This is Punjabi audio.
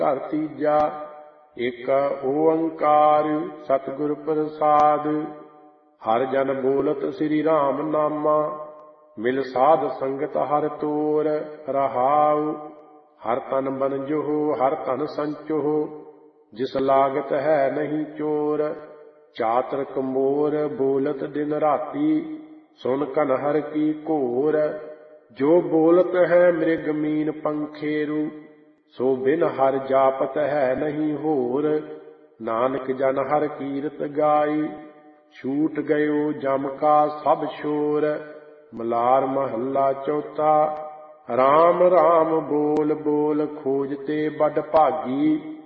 ਘਰ ਤੀਜਾ ਏਕ ਓੰਕਾਰ ਸਤਿਗੁਰ ਪ੍ਰਸਾਦ। ਹਰਿ ਜਨ ਬੋਲਤ ਸ੍ਰੀ ਰਾਮ ਨਾਮਾ, ਮਿਲ ਸਾਧ ਸੰਗਤ ਹਰਿ ਤੋਰ। ਰਹਾਉ ਹਰ ਤਨ ਬਨਜਹੁ ਹਰ ਧਨ ਸੰਚਹੁ, ਜਿਸ ਲਾਗਤ ਹੈ ਨਹੀਂ ਚੋਰ। ਚਾਤ੍ਰਿਕ ਮੋਰ ਬੋਲਤ ਦਿਨ ਰਾਤੀ, ਸੁਨ ਕਨਹਰ ਕੀ ਘੋਰ। ਜੋ ਬੋਲਤ ਹੈ ਮ੍ਰਿਗ ਮੀਨ ਪੰਖੇਰੂ, ਸੋ ਬਿਨ ਹਰਿ ਜਾਪਤ ਹੈ ਨਹੀਂ ਹੋਰ। ਨਾਨਕ ਜਨ ਹਰਿ ਕੀਰਤ ਗਾਈ, ਛੂਟ ਗਇਓ ਜਮ ਕਾ ਸਭ ਸ਼ੋਰ। ਮਲਾਰ ਮਹੱਲਾ ਚੌਥਾ। ਰਾਮ ਰਾਮ ਬੋਲ ਬੋਲ ਖੋਜਤੇ ਬਡ ਭਾਗੀ,